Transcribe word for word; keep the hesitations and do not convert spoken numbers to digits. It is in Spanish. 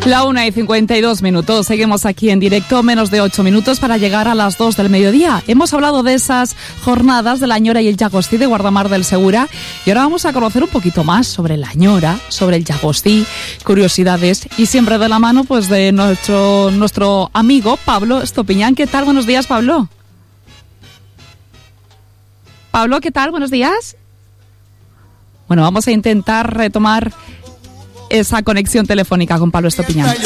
La una y cincuenta y dos minutos. Seguimos aquí en directo, menos de ocho minutos para llegar a las dos del mediodía. Hemos hablado de esas jornadas de la Ñora y el Llagostí de Guardamar del Segura y ahora vamos a conocer un poquito más sobre la Ñora, sobre el Llagostí, curiosidades y siempre de la mano pues de nuestro, nuestro amigo Pablo Estopiñán. ¿Qué tal? Buenos días, Pablo. Pablo, ¿qué tal? Buenos días. Bueno, vamos a intentar retomar esa conexión telefónica con Pablo Estopiñán.